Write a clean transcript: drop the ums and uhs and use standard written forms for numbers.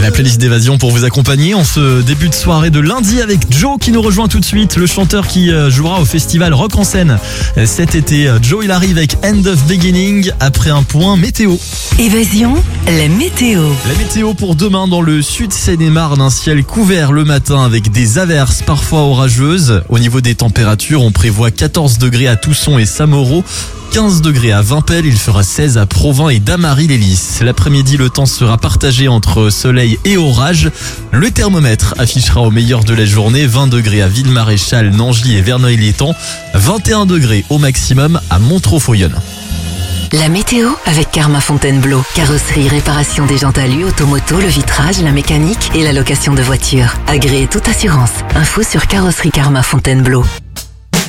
La playlist d'Évasion pour vous accompagner en ce début de soirée de lundi avec Joe qui nous rejoint tout de suite, le chanteur qui jouera au festival Rock en Seine cet été. Joe, il arrive avec End of Beginning après un point météo. Évasion, la météo. La météo pour demain dans le sud Seine-et-Marne, un ciel couvert le matin avec des averses parfois orageuses. Au niveau des températures, on prévoit 14 degrés à Tousson et Saint-Mauro, 15 degrés à Vimpel, il fera 16 à Provins et Damary-les-Lys. L'après-midi, le temps sera partagé entre soleil et orage. Le thermomètre affichera au meilleur de la journée 20 degrés à Ville-Maréchal, Nangely et Verneuil-l'Étang, 21 degrés au maximum à Montreux-Foyonnes. La météo avec Karma Fontainebleau. Carrosserie, réparation des jantes alu, automoto, le vitrage, la mécanique et la location de voitures. Agréez toute assurance. Info sur carrosserie Karma Fontainebleau.